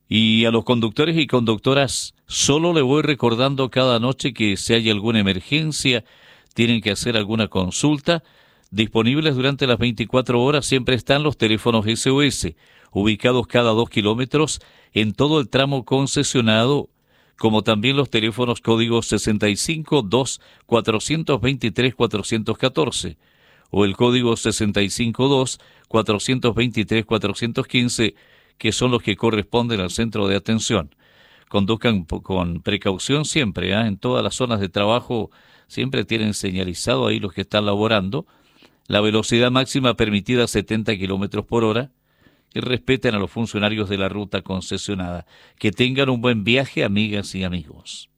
Y a los conductores y conductoras, solo le voy recordando cada noche que si hay alguna emergencia, tienen que hacer alguna consulta, disponibles durante las 24 horas siempre están los teléfonos SOS, ubicados cada 2 kilómetros en todo el tramo concesionado, como también los teléfonos códigos 65 2 423 414 o el código 65 2 423 415, que son los que corresponden al centro de atención. Conduzcan con precaución siempre, en todas las zonas de trabajo siempre tienen señalizado ahí los que están laborando la velocidad máxima permitida 70 kilómetros por hora y respeten a los funcionarios de la ruta concesionada. Que tengan un buen viaje, amigas y amigos.